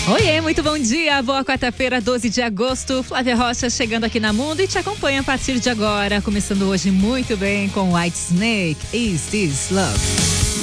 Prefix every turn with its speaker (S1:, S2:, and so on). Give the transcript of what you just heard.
S1: Oiê, muito bom dia, boa quarta-feira, 12 de agosto. Flávia Rocha chegando aqui na Mundo e te acompanha a partir de agora. Começando hoje muito bem com Whitesnake, Is This Love?